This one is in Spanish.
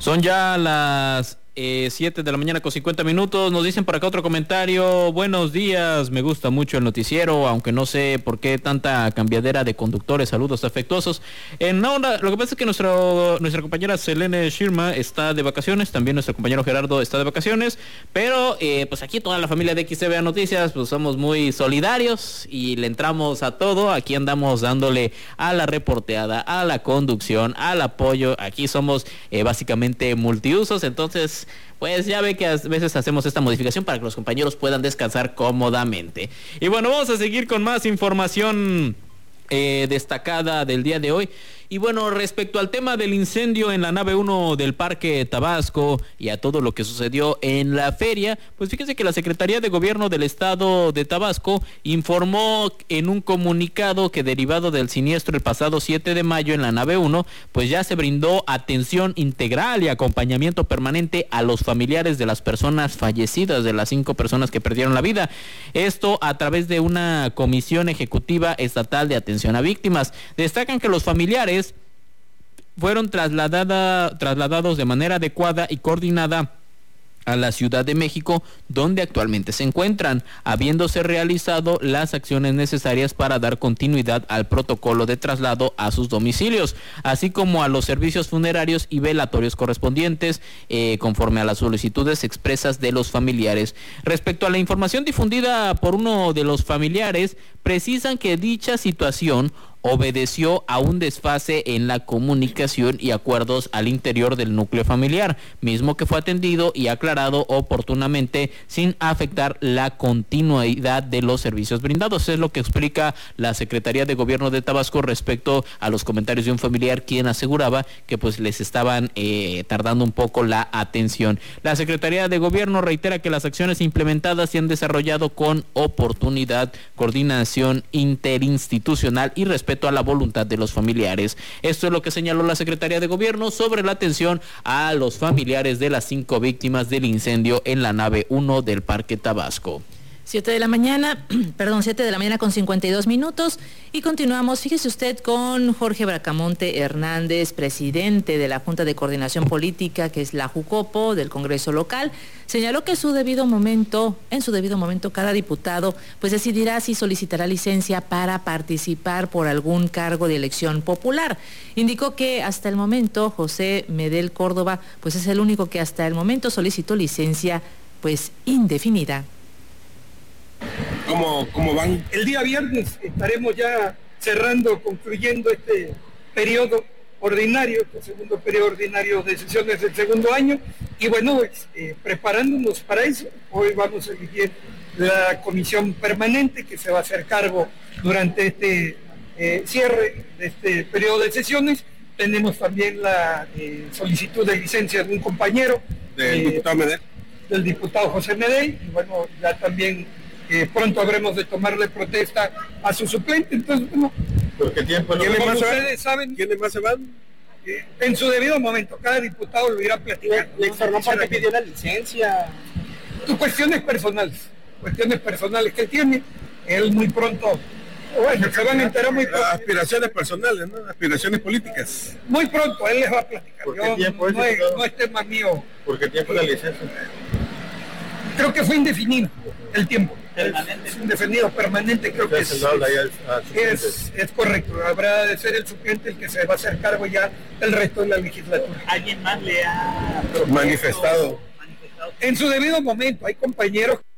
Son ya las 7 de la mañana con 50 minutos. Nos dicen por acá otro comentario. Buenos días, me gusta mucho el noticiero, aunque no sé por qué tanta cambiadera de conductores. Saludos afectuosos. No, lo que pasa es que nuestra compañera Selene Shirma está de vacaciones, también nuestro compañero Gerardo está de vacaciones, pero pues aquí toda la familia de XCBA Noticias pues somos muy solidarios y le entramos a todo. Aquí andamos dándole a la reporteada, a la conducción, al apoyo. Aquí somos básicamente multiusos, entonces pues ya ve que a veces hacemos esta modificación para que los compañeros puedan descansar cómodamente. Y bueno, vamos a seguir con más información destacada del día de hoy. Y bueno, respecto al tema del incendio en la nave 1 del Parque Tabasco y a todo lo que sucedió en la feria, pues fíjense que la Secretaría de Gobierno del Estado de Tabasco informó en un comunicado que derivado del siniestro el pasado 7 de mayo en la nave 1, pues ya se brindó atención integral y acompañamiento permanente a los familiares de las personas fallecidas, de las 5 personas que perdieron la vida. Esto a través de una comisión ejecutiva estatal de atención a víctimas. Destacan que los familiares fueron trasladados de manera adecuada y coordinada a la Ciudad de México, donde actualmente se encuentran, habiéndose realizado las acciones necesarias para dar continuidad al protocolo de traslado a sus domicilios, así como a los servicios funerarios y velatorios correspondientes, conforme a las solicitudes expresas de los familiares. Respecto a la información difundida por uno de los familiares, precisan que dicha situación obedeció a un desfase en la comunicación y acuerdos al interior del núcleo familiar, mismo que fue atendido y aclarado oportunamente sin afectar la continuidad de los servicios brindados. Es lo que explica la Secretaría de Gobierno de Tabasco respecto a los comentarios de un familiar quien aseguraba que pues les estaban tardando un poco la atención. La Secretaría de Gobierno reitera que las acciones implementadas se han desarrollado con oportunidad, coordinación interinstitucional y respeto a la voluntad de los familiares. Esto es lo que señaló la Secretaría de Gobierno sobre la atención a los familiares de las 5 víctimas del incendio en la nave 1 del Parque Tabasco. 7 de la mañana con 52 minutos y continuamos. Fíjese usted con Jorge Bracamonte Hernández, presidente de la Junta de Coordinación Política, que es la JUCOPO del Congreso local. Señaló que en su debido momento, cada diputado pues decidirá si solicitará licencia para participar por algún cargo de elección popular. Indicó que hasta el momento José Medel Córdoba pues es el único que hasta el momento solicitó licencia pues indefinida. ¿Cómo van? El día viernes estaremos ya concluyendo este periodo ordinario, este segundo periodo ordinario de sesiones del segundo año, y bueno, preparándonos para eso. Hoy vamos a elegir la comisión permanente que se va a hacer cargo durante este cierre de este periodo de sesiones. Tenemos también la solicitud de licencia de un compañero del diputado José Medel, y bueno, ya también pronto habremos de tomarle protesta a su suplente. Entonces, bueno, ¿por qué tiempo? Como ustedes saben, ¿quiénes más se van? En su debido momento, cada diputado lo irá platicando. ¿Le informó para qué pidió la licencia? Cuestiones personales que tiene. Él muy pronto, bueno, se van a enterar muy pronto. Aspiraciones personales, ¿no? Aspiraciones políticas. Muy pronto, él les va a platicar. No es tema mío. ¿Por qué tiempo la licencia? Creo que fue indefinido el tiempo. Es indefinido, permanente, creo que es correcto. Habrá de ser el suplente el que se va a hacer cargo ya del resto de la legislatura. ¿Alguien más le ha manifestado? En su debido momento, hay compañeros